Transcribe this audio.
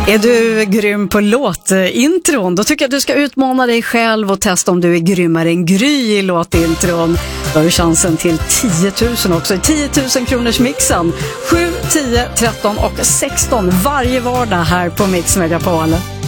Är du grym på låtintron? Då tycker jag att du ska utmana dig själv och testa om du är grymmare än Gry i låtintron. Då har du chansen till 10 000 också. 10 000 kronors mixen. 7, 10, 13 och 16 varje vardag här på Mix Megapol.